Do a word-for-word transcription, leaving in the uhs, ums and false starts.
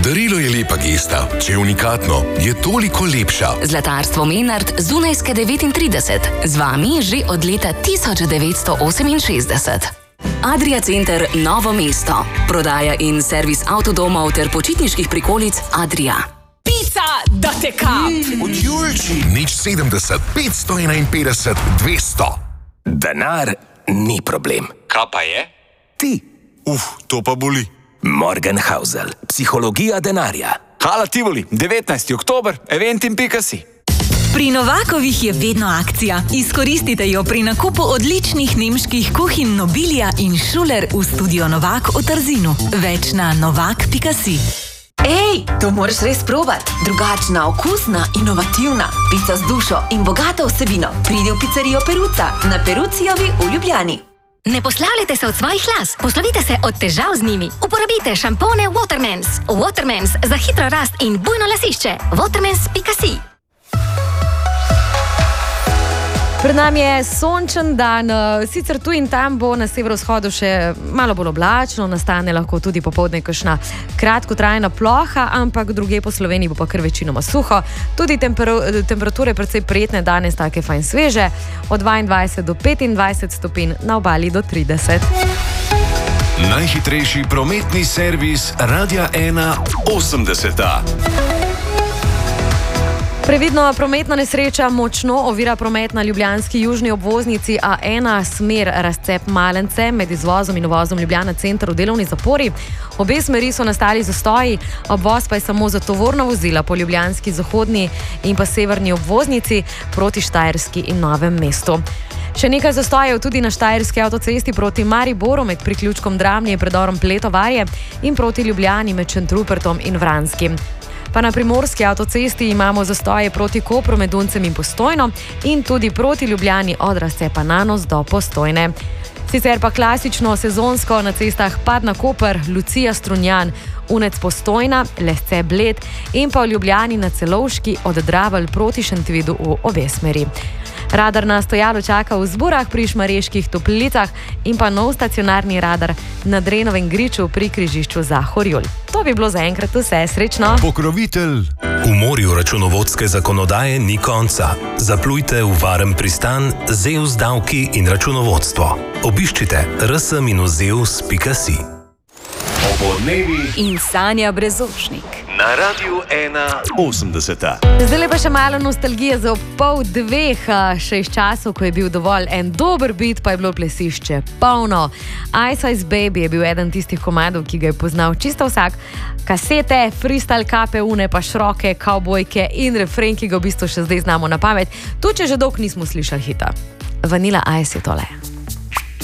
Darilo je lepa gesta, če je unikatno, je toliko lepša. Zlatarstvo Menard z Dunajske devetintrideset. Z vami že od leta tisoč devetsto oseminšestdeset. Adria Center Novo mesto. Prodaja in servis avtodomov ter počitniških prikolic Adria. Pica, da te kap! Od Julči. Nič sedemdeset, petsto enainpetdeset, dvesto. Denar ni problem. Kaj pa je? Ti. Uf, to pa boli. Morgenhausel. Psihologija denarja. Hala Tivoli, devetnajsti oktober, eventim pika si. Pri Novakovih je vedno akcija. Izkoristite jo pri nakupu odličnih nemških kuhinj Nobilia in Schuler v studio Novak v Trzinu. Več na novak pika si. Ej, to moraš res probati. Drugačna, okusna, inovativna. Pica z dušo in bogato vsebino. Pridi v pizzerijo Peruca na Perucijovi v Ljubljani. Ne poslavljajte se od svojih las, poslovite se od težav z njimi. Uporabite šampone Watermans. Watermans za hitro rast in bujno lasišče. Watermans pika si. Pred nami je sončen dan, sicer tu in tam bo na severovzhodu še malo bolj oblačno, nastane lahko tudi popoldne kakšna kratkotrajna ploha, ampak drugje po Sloveniji bo pa kar večinoma suho. Tudi temper- temperature precej prijetne danes, take fajn sveže, od dvaindvajset do petindvajset stopinj, na obali do trideset. Najhitrejši prometni servis Radia ena osemdeseta. Previdno prometna nesreča močno ovira promet na ljubljanski južni obvoznici A ena, smer razcep Malence med izvozom in uvozom Ljubljana center v delovni zapori. Obe smeri so nastali zastoji, obvoz pa je samo za tovorna vozila po ljubljanski zahodni in pa severni obvoznici proti Štajerski in Novem mestu. Še nekaj zastojev tudi na Štajerski avtocesti proti Mariboru med priključkom Dramlje, predorom Pletovarje in proti Ljubljani med Šentrupertom in Vranskim. Pa na primorski avtocesti imamo zastoje proti Kopru med Duncem in Postojno in tudi proti Ljubljani od razcepa Nanos do Postojne. Sicer pa klasično sezonsko na cestah Padna-Koper, Lucija-Strunjan, Unec-Postojna, Lesce-Bled in pa v Ljubljani na Celovški od Dravelj proti Šentvidu v obe smeri. Radar na stojalo čaka v Zborah pri Šmarjeških Toplicah in pa nov stacionarni radar na Drenovem griču pri križišču za Horjul. To bi bilo zaenkrat vse, srečno. Pokrovitelj. V morju računovodske zakonodaje ni konca. Zaplujte v varen pristan Zeus davki in računovodstvo. Obiščite r s minus zeus pika si. Obodnevi In Sanja Brezošnik. na Radiu ena osemdeseta. Zdaj pa še malo nostalgije za ob pol dveh, še iz časov, ko je bil dovolj en dober bit, pa je bilo plesišče polno. Ice Ice Baby je bil eden tistih komadov, ki ga je poznal čisto vsak. Kasete, freestyle kape, une pa šroke, kavbojke in refren, ki ga v bistvu še zdaj znamo na pamet. Tu, če že dolgo nismo slišali hita. Vanilla Ice je tole.